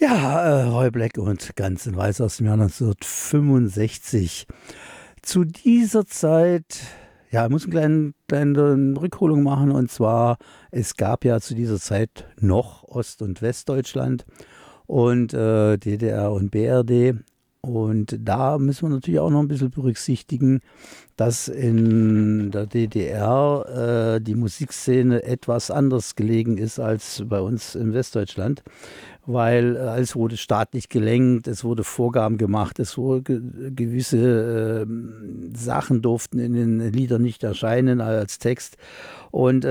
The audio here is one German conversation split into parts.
Ja, Roy Black und Ganz in Weiß aus dem Jahr 1965. Zu dieser Zeit, ja, ich muss eine kleine Rückholung machen. Und zwar, es gab ja zu dieser Zeit noch Ost- und Westdeutschland und DDR und BRD. Und da müssen wir natürlich auch noch ein bisschen berücksichtigen, dass in der DDR die Musikszene etwas anders gelegen ist als bei uns in Westdeutschland, weil es wurde staatlich gelenkt, es wurde Vorgaben gemacht, es wurde gewisse Sachen durften in den Liedern nicht erscheinen als Text. Und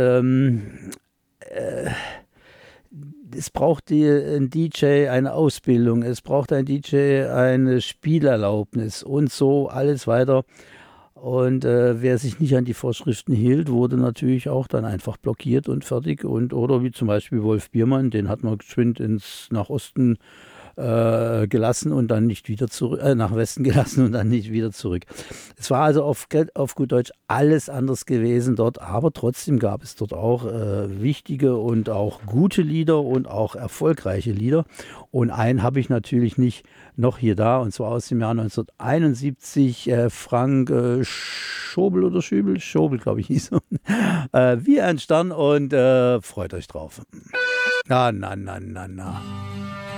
es braucht ein DJ eine Ausbildung, es braucht ein DJ eine Spielerlaubnis und so alles weiter. Und wer sich nicht an die Vorschriften hielt, wurde natürlich auch dann einfach blockiert und fertig. Und oder wie zum Beispiel Wolf Biermann, den hat man geschwind nach Osten gelassen und dann nicht wieder zurück, nach Westen gelassen und dann nicht wieder zurück. Es war also auf gut Deutsch alles anders gewesen dort, aber trotzdem gab es dort auch wichtige und auch gute Lieder und auch erfolgreiche Lieder. Und einen habe ich natürlich nicht noch hier da, und zwar aus dem Jahr 1971, Frank Schobel oder Schübel, Schobel glaube ich hieß er, wie ein Stern, und freut euch drauf. Na, na, na, na, na.